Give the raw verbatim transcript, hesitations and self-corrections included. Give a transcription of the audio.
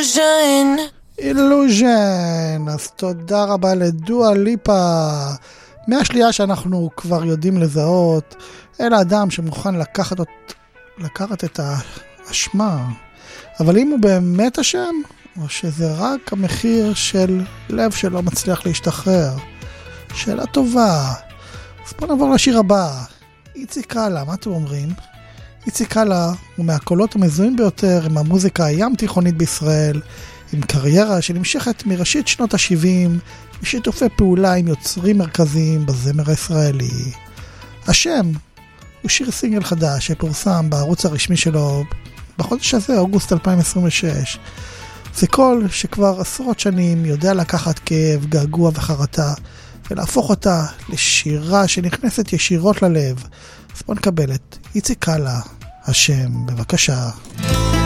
illusion. אילוז'ן. אז תודה רבה לדואה ליפה. מהשלייה שאנחנו כבר יודעים לזהות, אל האדם שמוכן לקחת, לקחת את האשמה. אבל אם הוא באמת אשם, או שזה רק המחיר של לב שלא מצליח להשתחרר. שאלה טובה. אז בוא נעבור לשיר הבא. איציק קאלה, מה אתם אומרים? איציק קאלה הוא מהקולות המזוהים ביותר עם המוזיקה הים תיכונית בישראל, עם קריירה שנמשכת מראשית שנות ה-שבעים, בשיתופי פעולה עם יוצרים מרכזיים בזמר הישראלי. השם הוא שיר סינגל חדש שפורסם בערוץ הרשמי שלו בחודש הזה, אוגוסט אלפיים עשרים ושש. זה קול שכבר עשרות שנים יודע לקחת כאב, געגוע וחרטה, ולהפוך אותה לשירה שנכנסת ישירות ללב. אז בוא נקבל את איציק קאלה, השם, בבקשה.